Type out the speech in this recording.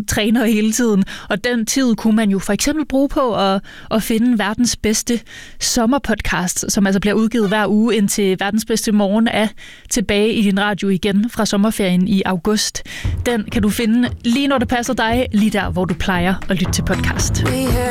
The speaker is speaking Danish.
træner hele tiden. Og den tid kunne man jo for eksempel bruge på at finde verdens bedste sommerpodcast, som altså bliver udgivet hver uge, indtil verdens bedste morgen er tilbage i din radio igen fra sommerferien i august. Den kan du finde lige når det passer dig, lige der, hvor du plejer at lytte til podcast.